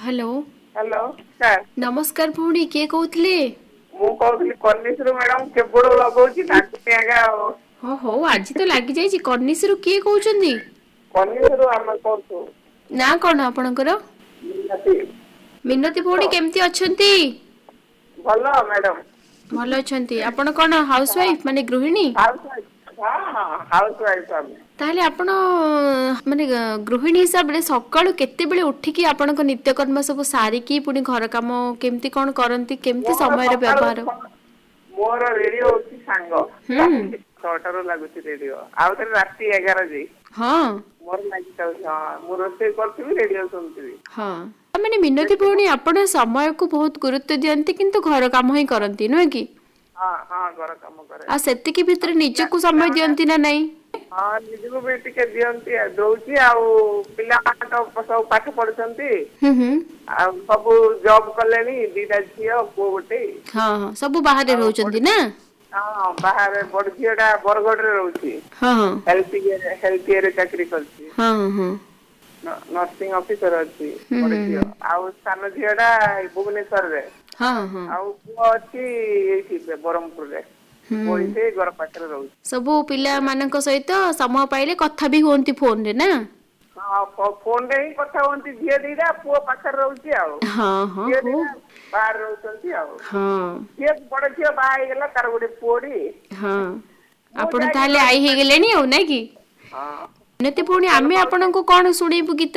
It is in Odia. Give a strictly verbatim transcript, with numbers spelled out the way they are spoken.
हेलो हेलो सर नमस्कार भौणी किए कहूଥିଲେ ମୁଁ କହୁଥିଲି କନିସରୁ ମ୍ୟାଡାମ କେବଳ ଲଗଉଛି ଲାଗୁନି ଆଜ୍ଞା ଆଉ ହଁ ହଉ ଆଜି ତ ଲାଗି ଯାଇଛି କନିସିରୁ କିଏ କହୁଛନ୍ତି କନିସରୁ ଆମେ କହୁଛୁ ନା କଣ ଆପଣଙ୍କର ମିନତି ମିନତି ଭଉଣୀ କେମିତି ଅଛନ୍ତି ଭଲ ମ୍ୟାଡାମ ଭଲ ଅଛନ୍ତି ଆପଣ କଣ ହାଉସ ୱାଇଫ ମାନେ ଗୃହିଣୀ ହାଉସ ୱାଇଫ ହଁ ହଁ ହାଉସ ୱାଇଫ ଆମେ ତାହେଲେ ଆପଣ ମାନେ ଗୃହିଣୀ ହିସାବରେ ସକାଳୁ କେତେବେଳେ ଉଠିକି ଆପଣଙ୍କ ନିତ୍ୟକର୍ମ ସବୁ ସାରିକି ପୁଣି ଘର କାମ କେମିତି କଣ କରନ୍ତି କେମିତି ମୋର ସମୟର ସକାଳୁ ବ୍ୟବହାର ମୋର ରେଡିଓ ହଉଛି ସାଙ୍ଗ ହୁଁ ଛଅଟାରୁ ଲାଗୁଛି ରେଡିଓ ଆଉ ଥରେ ରାତି ଏଗାର ଯାଏ ହଁ ମୋର ଲାଗିଯାଉଛି ହଁ ମୁଁ ରୋଷେଇ କରୁଥିବି ରେଡିଓ ଶୁଣୁଥିବି ହଁ ମାନେ ମିନତି ଭଉଣୀ ଆପଣ ସମୟକୁ ବହୁତ ଗୁରୁତ୍ୱ ଦିଅନ୍ତି କିନ୍ତୁ ଘର କାମ ହିଁ କରନ୍ତି ନୁହେଁ କି ହଁ ହଁ ଘର କାମ କରେ ଆଉ ସେତିକି ଭିତରେ ଆଉ ପିଲା ନିଜକୁ ସମୟ ପିଲାମାନେ ଦିଅନ୍ତି ନା ନାଇଁ ହଁ ନିଜକୁ ବି ଟିକେ ଦିଅନ୍ତି ଦଉଛି ଆଉ ପିଲାମାନେ ତ ସବୁ ପାଠ ପଢୁଛନ୍ତି ହୁଁ ହୁଁ ଆଉ ସବୁ ଜବ୍ କଲେଣି ଦିଟା ଝିଅ ପୁଅ ଗୋଟେ ହଁ ହଁ ସବୁ ବାହାରେ ଆଉ ବଡ ରହୁଛନ୍ତି ନା ହଁ ବାହାରେ ବଡ ଝିଅ ଟା ବରଗଡରେ ରହୁଛି ହଁ ହଁ ହେଲ୍ଥ ଇଏରେ ହେଲ୍ଥ ଇଏରେ ଚାକିରି କରିଛି ହଁ ହଁ ନର୍ସିଂ ଅଫିସର ଅଛି ହୁଁ ବଡ ହୁଁ ଝିଅ ହୁଁ ଆଉ ସାନ ଝିଅ ଟା ଭୁବନେଶ୍ଵରରେ ହଁ ହଁ ଆଉ ପୁଅ ଅଛି ଏଇଠି ବ୍ରହ୍ମପୁରରେ ପୁଅ ହୁଁ ଏଇଠି ଘର ପାଖରେ ରହୁଛି ସବୁ ପିଲାମାନଙ୍କ ସହିତ ସମୟ ପାଇଲେ କଥା ବି ହୁଅନ୍ତି ଫୋନରେ ନା ହଁ ଫୋନରେ ହିଁ କଥା ହୁଅନ୍ତି ଝିଅ ଦିଟା ପୁଅ ପାଖରେ ରହୁଛି ଆଉ ହଁ ହଁ ଝିଅ ହଉ ଦିଟା ବାହାରେ ରହୁଛନ୍ତି ଆଉ ହଁ ଝିଅ ବଡ ଝିଅ ବାହା ହେଇଗଲା ତାର ଗୋଟେ ପୁଅଟି ହଁ ମୁଁ ଆପଣ ଯାଇକି ତାହେଲେ ରହିକି ଆଈ ପାଠ ହେଇଗଲେଣି ଆଉ ନାଇଁ କି ହଁ ମିନତି ମୁଁ ଭଉଣୀ କଲ୍ ଆମେ କରୁଛି ଆପଣଙ୍କୁ କଣ ଶୁଣେଇବୁ ଗୀତ